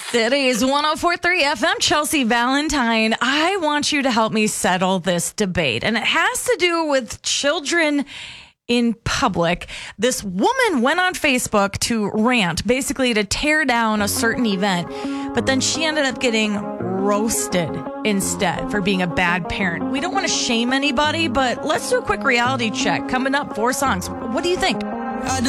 Cities 104.3 FM, Chelsea Valentine. I want you to help me settle this debate. And it has to do with children in public. This woman went on Facebook to rant, basically to tear down a certain event. But then she ended up getting roasted instead for being a bad parent. We don't want to shame anybody, but let's do a quick reality check. Coming up, 4 songs. What do you think?